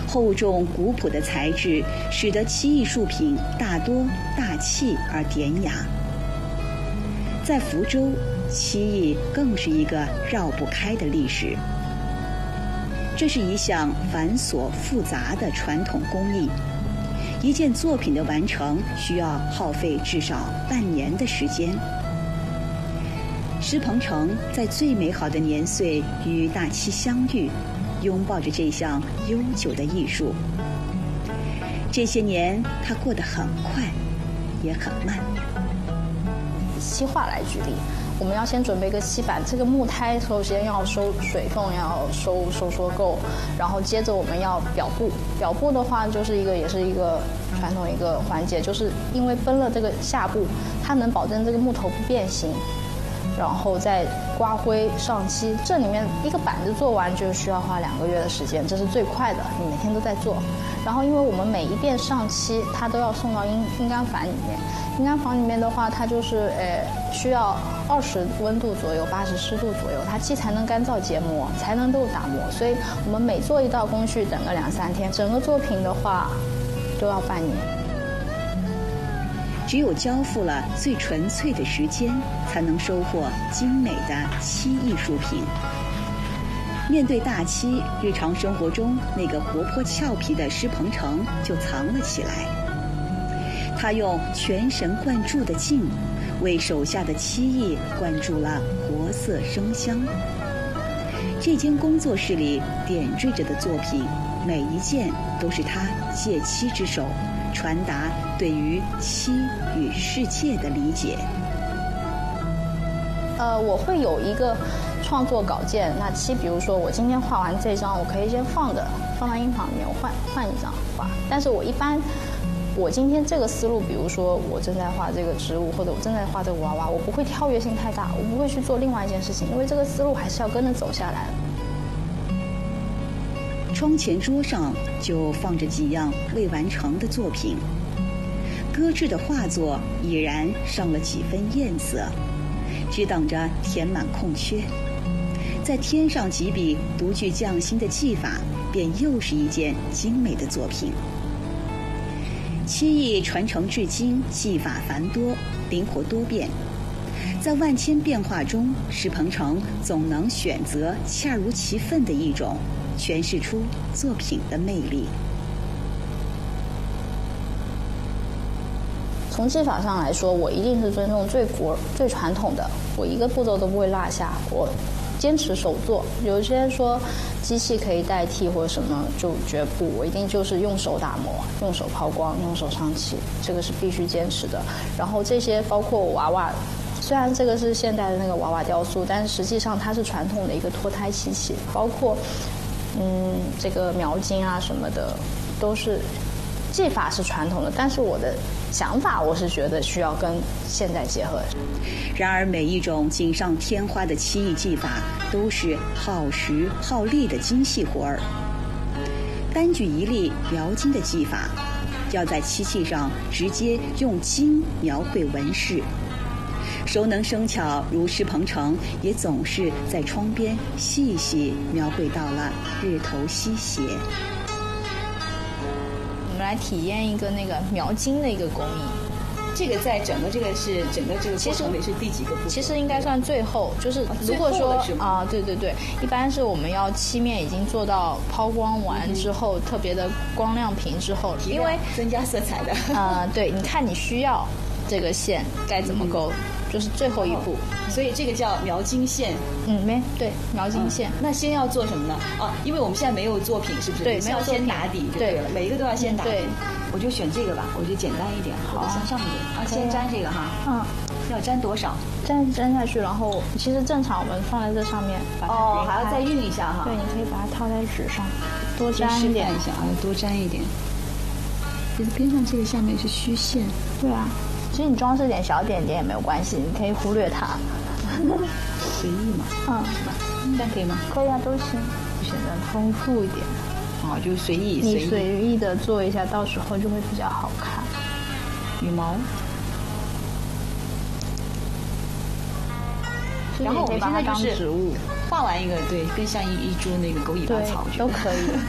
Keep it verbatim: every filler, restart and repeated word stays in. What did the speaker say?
厚重古朴的材质使得漆艺术品大多大气而典雅。在福州，漆艺更是一个绕不开的历史。这是一项繁琐复杂的传统工艺，一件作品的完成需要耗费至少半年的时间。施鹏程在最美好的年岁与大漆相遇，拥抱着这项悠久的艺术。这些年他过得很快，也很慢。 漆画来举例，我们要先准备一个漆板，这个木胎首先要收水缝，要收收缩够，然后接着我们要裱布。裱布的话，就是一个也是一个传统一个环节，就是因为分了这个下部，它能保证这个木头不变形，然后再刮灰上漆。这里面一个板子做完就需要花两个月的时间，这是最快的，你每天都在做。然后因为我们每一遍上漆，它都要送到阴阴干房里面。阴干房里面的话，它就是呃需要二十温度左右，八十湿度左右，它漆才能干燥结膜，才能够打磨。所以我们每做一道工序，等个两三天，整个作品的话都要半年。 只有交付了最纯粹的时间，才能收获精美的漆艺术品。面对大漆，日常生活中那个活泼俏皮的施鹏程就藏了起来。他用全神贯注的劲，为手下的漆艺灌注了活色生香。这间工作室里点缀着的作品，每一件都是他借漆之手传达对于漆与世界的理解。 呃，我会有一个创作稿件，那漆，比如说我今天画完这张，我可以先放着，放到音房里面，我换换一张画。但是我一般，我今天这个思路，比如说我正在画这个植物，或者我正在画这个娃娃，我不会跳跃性太大，我不会去做另外一件事情，因为这个思路还是要跟着走下来。 窗前桌上就放着几样未完成的作品，搁置的画作已然上了几分艳色，只等着填满空缺。再添上几笔独具匠心的技法，便又是一件精美的作品。漆艺传承至今，技法繁多，灵活多变。在万千变化中，施鹏程总能选择恰如其分的一种，诠释出作品的魅力。 从技法上来说，我一定是尊重最古最传统的，我一个步骤都不会落下，我坚持手做。有些人说机器可以代替或者什么，就绝不，我一定就是用手打磨，用手抛光，用手上漆，这个是必须坚持的。然后这些包括娃娃，虽然这个是现代的那个娃娃雕塑，但是实际上它是传统的一个脱胎漆器，包括嗯这个描金啊什么的，都是技法是传统的，但是我的想法我是觉得需要跟现代结合。 然而每一种锦上添花的漆艺技法都是耗时耗力的精细活儿。单举一例描金的技法，要在漆器上直接用金描绘纹饰。熟能生巧如施鹏程，也总是在窗边细细描绘到了日头西斜。 我们来体验一个那个描金的一个工艺。 这个在整个这个是整个这个过程里是第几个步骤？ 其实应该算最后，就是如果说啊，对对对，一般是我们要漆面已经做到抛光完之后，嗯、特别的光亮平之后，因为增加色彩的。 呃，对，你看你需要这个线该怎么勾。嗯就是最后一步、 哦，所以这个叫描金线。 嗯，没对，描金线、 嗯。那先要做什么呢？啊，因为我们现在没有作品，是不是？ 对，没有先打底就对了，每一个都要先打底。 对， 我就选这个吧，我觉得简单一点，好，向上一点。啊，先粘这个哈。嗯，要粘多少？ 粘粘下去，然后其实正常我们放在这上面，把它哦，还要再熨一下哈。 对，你可以把它套在纸上，多粘一点一下啊，多粘一点。其实边上这个下面是虚线。 对啊。其实你装饰点小点点也没有关系，你可以忽略它。 随意嘛，嗯，是吧？这样可以吗？ 可以啊，都行，显得丰富一点。 哦，就是随意， 你随意的做一下，到时候就会比较好看。 羽毛。然后我们现在就是画完一个，对，更像一一株那个狗尾巴草， 都可以。